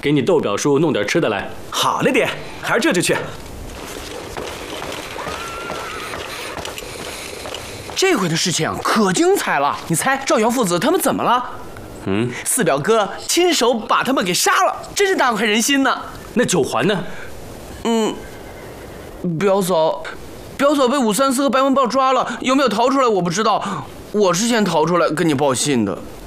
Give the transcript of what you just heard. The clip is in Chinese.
给你豆表叔弄点吃的来。 好嘞，爹，孩儿这就去。 这回的事情可精彩了，你猜赵阳父子他们怎么了？四表哥亲手把他们给杀了，真是大快人心呢。 那九环呢？ 表嫂被武三思和白文豹抓了，有没有逃出来我不知道，我是先逃出来跟你报信的。